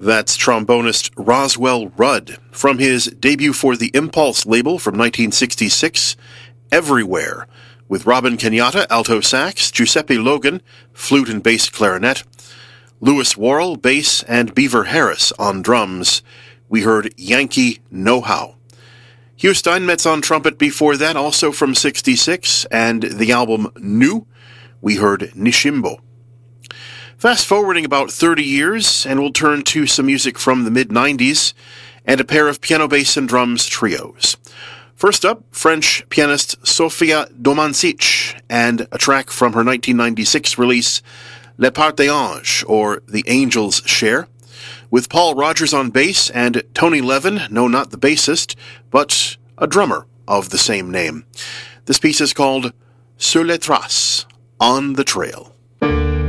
That's trombonist Roswell Rudd from his debut for the Impulse label from 1966, Everywhere, with Robin Kenyatta, alto sax, Giuseppe Logan, flute and bass clarinet, Lewis Worrell, bass, and Beaver Harris on drums. We heard Yankee Know-How. Hugh Steinmetz on trumpet before that, also from 66, and the album New, we heard Nishimbo. Fast forwarding about 30 years, and we'll turn to some music from the mid-90s, and a pair of piano, bass, and drums trios. First up, French pianist Sofia Domancic, and a track from her 1996 release, Le Part des Anges, or The Angel's Share, with Paul Rogers on bass and Tony Levin, no, not the bassist, but a drummer of the same name. This piece is called Sur les traces, On the Trail.